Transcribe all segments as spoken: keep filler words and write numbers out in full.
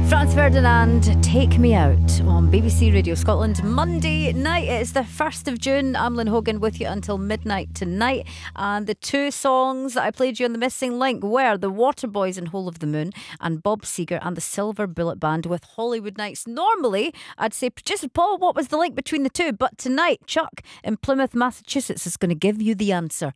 Franz Ferdinand, Take Me Out on B B C Radio Scotland. Monday night, it's the first of June. I'm Lynn Hogan with you until midnight tonight. And the two songs that I played you on The Missing Link were The Waterboys and Whole of the Moon, and Bob Seger and the Silver Bullet Band with Hollywood Nights. Normally, I'd say, producer Paul, what was the link between the two? But tonight, Chuck in Plymouth, Massachusetts is going to give you the answer.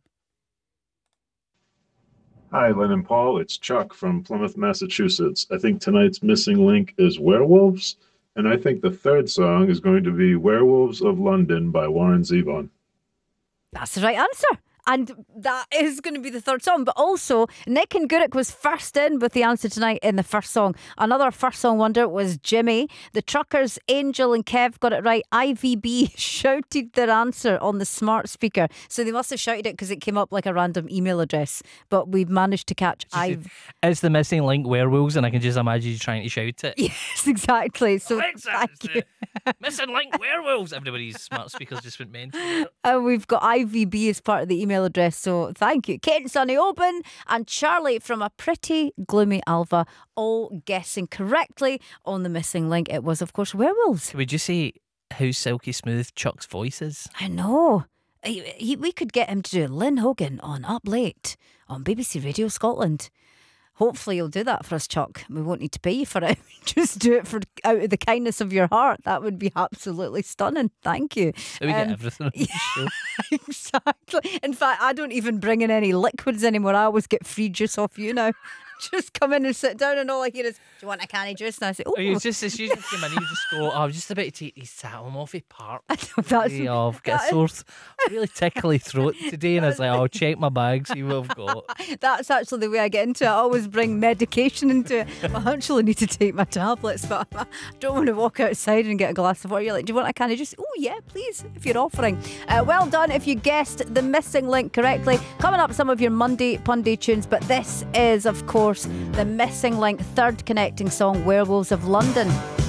Hi, Lynn and Paul. It's Chuck from Plymouth, Massachusetts. I think tonight's missing link is Werewolves, and I think the third song is going to be Werewolves of London by Warren Zevon. That's the right answer. And that is going to be the third song. But also, Nick and Guruk was first in with the answer tonight in the first song. Another first song wonder was Jimmy. The Truckers, Angel and Kev got it right. I V B shouted their answer on the smart speaker. So they must have shouted it because it came up like a random email address. But we've managed to catch I V B. It's the missing link Werewolves, and I can just imagine you trying to shout it. Yes, exactly. So Alexa, thank you. Missing link Werewolves. Everybody's smart speakers just went mental. And we've got I V B as part of the email address, so thank you. Kate and Sonny Oban and Charlie from a pretty gloomy Alva, all guessing correctly on the missing link. It was, of course, Werewolves. Would you say how silky smooth Chuck's voice is? I know. He, he, we could get him to do Lynn Hogan on Up Late on B B C Radio Scotland. Hopefully you'll do that for us, Chuck. We won't need to pay you for it. Just do it for out of the kindness of your heart. That would be absolutely stunning. Thank you. So we Um, get everything on the show. Exactly. In fact, I don't even bring in any liquids anymore. I always get free juice off you now. Just come in and sit down, and all I hear is, "Do you want a canny juice?" And I say, "Oh, Oh, you just as usual come in, you just go, oh, I was just about to take these Saturn off of park. that's Hey, oh, I've got that a is- sore, really tickly throat today, and I was like, I'll check my bag, see what I've got. That's actually the way I get into it. I always bring medication into it. I actually need to take my tablets, but I don't want to walk outside and get a glass of water. You're like, "Do you want a canny juice?" "Oh yeah, please," if you're offering. Uh, well done if you guessed the missing link correctly. Coming up, some of your Monday Punday tunes, but this is, of course, the missing link third connecting song, Werewolves of London.